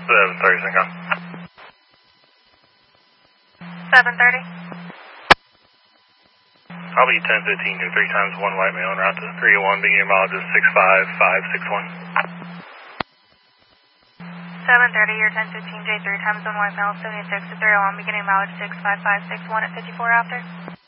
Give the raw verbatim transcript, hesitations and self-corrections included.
seven thirty, Syncom. seven thirty. I'll be ten fifteen to three times one white male en route to three oh one, beginning mileage is six five five six one. seven thirty, you're ten fifteen J three times one white male, seventy-six to three oh one, beginning mileage six five five six one at fifty-four after.